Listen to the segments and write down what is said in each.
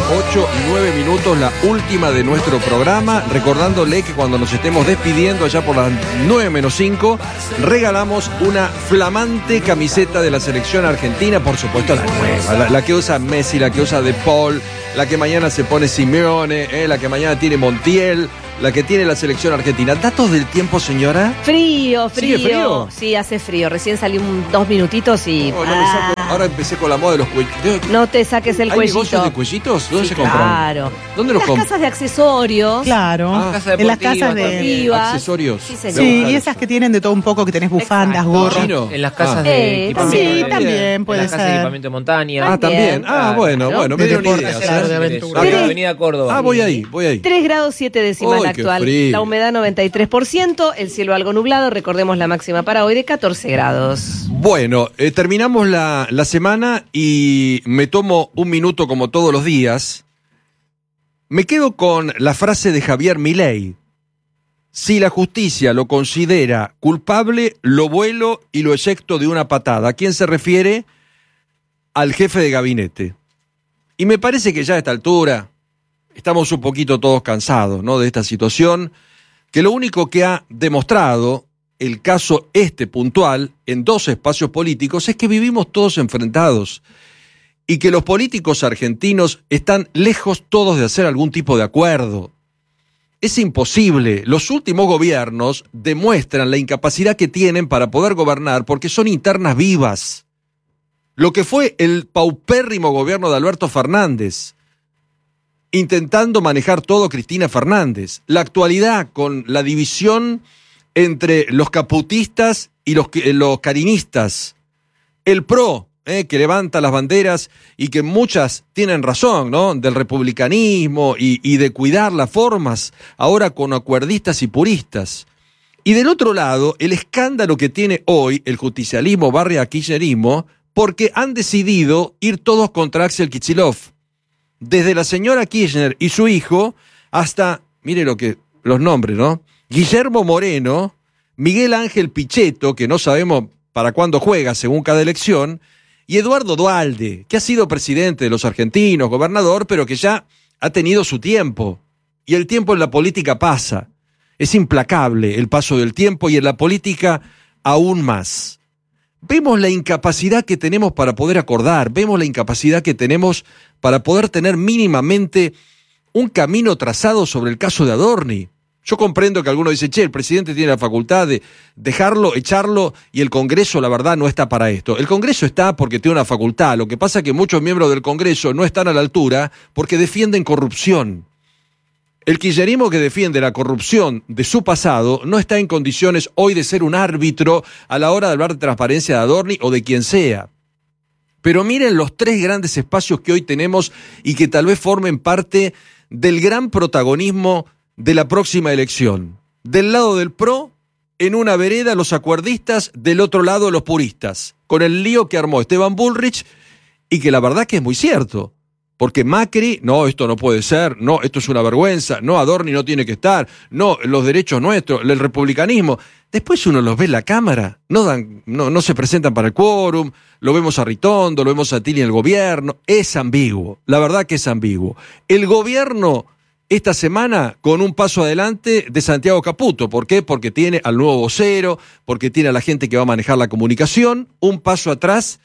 8:09, la última de nuestro programa. Recordándole que cuando nos estemos despidiendo, allá por las 9:05, regalamos una flamante camiseta de la selección argentina. Por supuesto, la nueva, la que usa Messi, la que usa De Paul, la que mañana se pone Simeone, la que mañana tiene Montiel, la que tiene la selección argentina. ¿Datos del tiempo, señora? Frío. ¿Sigue frío? Sí, hace frío. Recién salí 2 minutitos y... Ahora empecé con la moda de los cuellitos. No te saques el ¿Hay cuellito. negocios de cuellitos? ¿Dónde se compran? Claro. ¿Dónde los Las compran? casas de accesorios. Claro, en las casas de... deportivas. Accesorios. Sí, señor. Sí, y esas que tienen de todo un poco, que tenés bufandas, Exacto. gorros. Chino. En las casas de equipamiento. Sí, de- también en puede las casas de ser. equipamiento de montaña. Ah, también. Claro. Bueno, De me dieron deporte, ideas. claro, ¿eh? de aventura. Sobre la avenida Córdoba. Voy ahí. 3 grados 7 décimas la Uy, qué actual. frío. La humedad 93%, el cielo algo nublado, recordemos la máxima para hoy de 14 grados. Bueno, terminamos la semana y me tomo un minuto como todos los días. Me quedo con la frase de Javier Milei. Si la justicia lo considera culpable, lo vuelo y lo eyecto de una patada. ¿A quién se refiere? Al jefe de gabinete. Y me parece que ya a esta altura estamos un poquito todos cansados, ¿no?, de esta situación, que lo único que ha demostrado el caso puntual en 2 espacios políticos es que vivimos todos enfrentados y que los políticos argentinos están lejos todos de hacer algún tipo de acuerdo. Es imposible. Los últimos gobiernos demuestran la incapacidad que tienen para poder gobernar porque son internas vivas. Lo que fue el paupérrimo gobierno de Alberto Fernández, intentando manejar todo Cristina Fernández. La actualidad con la división entre los caputistas y los carinistas. El PRO, que levanta las banderas y que muchas tienen razón, ¿no?, del republicanismo y de cuidar las formas, ahora con acuerdistas y puristas. Y del otro lado, el escándalo que tiene hoy el justicialismo barra kirchnerismo, porque han decidido ir todos contra Axel Kicillof. Desde la señora Kirchner y su hijo hasta, mire los nombres, ¿no? Guillermo Moreno, Miguel Ángel Pichetto, que no sabemos para cuándo juega según cada elección, y Eduardo Duhalde, que ha sido presidente de los argentinos, gobernador, pero que ya ha tenido su tiempo. Y el tiempo en la política pasa. Es implacable el paso del tiempo y en la política aún más. Vemos la incapacidad que tenemos para poder acordar, vemos la incapacidad que tenemos para poder tener mínimamente un camino trazado sobre el caso de Adorni. Yo comprendo que algunos dicen, el presidente tiene la facultad de dejarlo, echarlo, y el Congreso, la verdad, no está para esto. El Congreso está porque tiene una facultad. Lo que pasa es que muchos miembros del Congreso no están a la altura porque defienden corrupción. El kirchnerismo que defiende la corrupción de su pasado no está en condiciones hoy de ser un árbitro a la hora de hablar de transparencia de Adorni o de quien sea. Pero miren los 3 grandes espacios que hoy tenemos y que tal vez formen parte del gran protagonismo de la próxima elección. Del lado del PRO, en una vereda los acuerdistas, del otro lado los puristas, con el lío que armó Esteban Bullrich y que la verdad que es muy cierto. Porque Macri, no, esto no puede ser, no, esto es una vergüenza, no, Adorni no tiene que estar, no, los derechos nuestros, el republicanismo. Después uno los ve en la Cámara, no se presentan para el quórum, lo vemos a Ritondo, lo vemos a Tilly en el gobierno, es ambiguo, la verdad que es ambiguo. El gobierno esta semana con un paso adelante de Santiago Caputo, ¿por qué? Porque tiene al nuevo vocero, porque tiene a la gente que va a manejar la comunicación, un paso atrás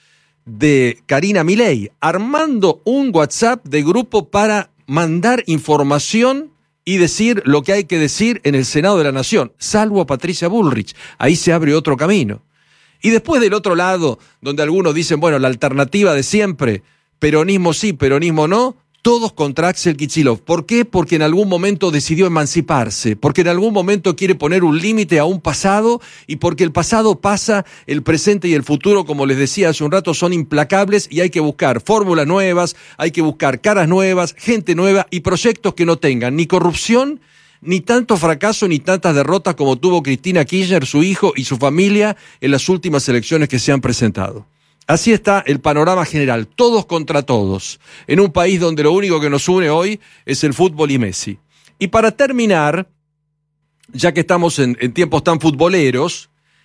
de Karina Milei, armando un WhatsApp de grupo para mandar información y decir lo que hay que decir en el Senado de la Nación, salvo a Patricia Bullrich. Ahí se abre otro camino. Y después del otro lado, donde algunos dicen, bueno, la alternativa de siempre, peronismo sí, peronismo no, todos contra Axel Kicillof. ¿Por qué? Porque en algún momento decidió emanciparse, porque en algún momento quiere poner un límite a un pasado y porque el pasado pasa, el presente y el futuro, como les decía hace un rato, son implacables y hay que buscar fórmulas nuevas, hay que buscar caras nuevas, gente nueva y proyectos que no tengan ni corrupción, ni tanto fracaso, ni tantas derrotas como tuvo Cristina Kirchner, su hijo y su familia en las últimas elecciones que se han presentado. Así está el panorama general, todos contra todos, en un país donde lo único que nos une hoy es el fútbol y Messi. Y para terminar, ya que estamos en tiempos tan futboleros,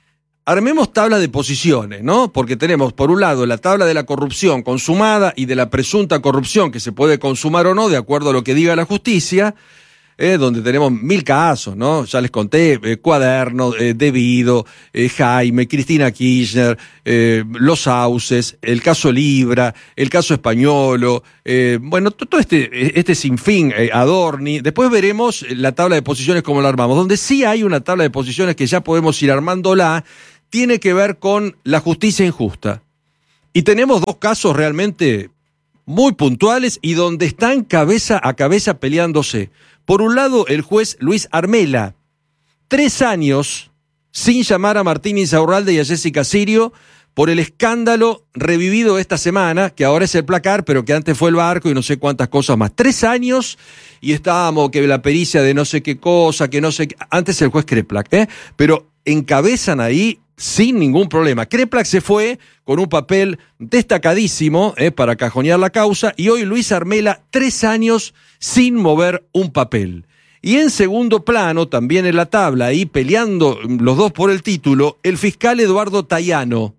armemos tabla de posiciones, ¿no? Porque tenemos, por un lado, la tabla de la corrupción consumada y de la presunta corrupción que se puede consumar o no, de acuerdo a lo que diga la justicia, donde tenemos 1000 casos, ¿no? Ya les conté, Cuaderno, Debido, Jaime, Cristina Kirchner, Los Sauces, el caso Libra, el caso Españolo, bueno, todo este sinfín, Adorni. Después veremos la tabla de posiciones como la armamos. Donde sí hay una tabla de posiciones que ya podemos ir armándola, tiene que ver con la justicia injusta. Y tenemos 2 casos realmente muy puntuales y donde están cabeza a cabeza peleándose. Por un lado, el juez Luis Armela, 3 años sin llamar a Martín Insaurralde y a Jessica Sirio por el escándalo revivido esta semana, que ahora es el Placar, pero que antes fue el Barco y no sé cuántas cosas más. 3 años y estábamos que la pericia de no sé qué cosa, que no sé qué. Antes el juez Kreplak, pero encabezan ahí sin ningún problema. Kreplak se fue con un papel destacadísimo para cajonear la causa y hoy Luis Armela 3 años sin mover un papel. Y en segundo plano, también en la tabla, ahí peleando los dos por el título, el fiscal Eduardo Tayano.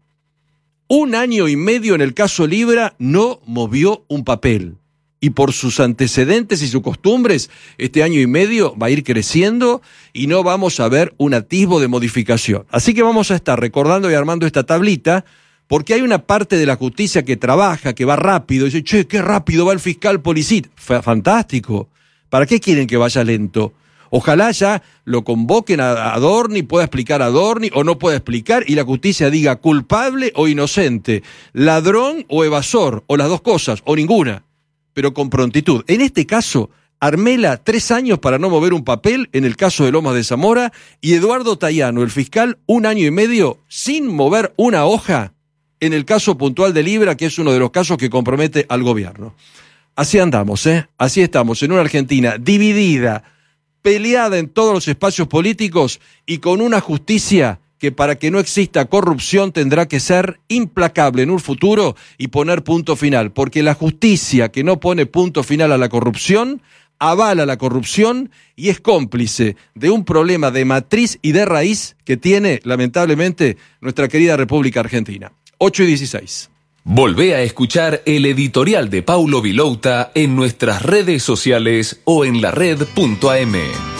1 año y medio en el caso Libra no movió un papel. Y por sus antecedentes y sus costumbres, este año y medio va a ir creciendo y no vamos a ver un atisbo de modificación. Así que vamos a estar recordando y armando esta tablita, porque hay una parte de la justicia que trabaja, que va rápido, y dice, che, qué rápido va el fiscal Policit. Fantástico. ¿Para qué quieren que vaya lento? Ojalá ya lo convoquen a Adorni, pueda explicar a Adorni o no pueda explicar y la justicia diga culpable o inocente, ladrón o evasor, o las 2 cosas, o ninguna, pero con prontitud. En este caso, Armela 3 años para no mover un papel en el caso de Lomas de Zamora y Eduardo Tayano, el fiscal, 1 año y medio sin mover una hoja en el caso puntual de Libra, que es uno de los casos que compromete al gobierno. Así andamos, así estamos, en una Argentina dividida, peleada en todos los espacios políticos y con una justicia que para que no exista corrupción tendrá que ser implacable en un futuro y poner punto final, porque la justicia que no pone punto final a la corrupción avala la corrupción y es cómplice de un problema de matriz y de raíz que tiene, lamentablemente, nuestra querida República Argentina. 8:16. Volvé a escuchar el editorial de Paulo Vilouta en nuestras redes sociales o en lared.am.